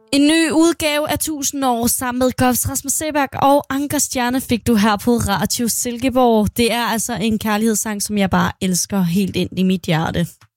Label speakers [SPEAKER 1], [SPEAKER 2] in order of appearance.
[SPEAKER 1] En ny udgave af 1000 år sammen med Gofs Rasmus Seebach og Anker Stjerne fik du her på Radio Silkeborg. Det er altså en kærlighedssang, som jeg bare elsker helt ind i mit hjerte.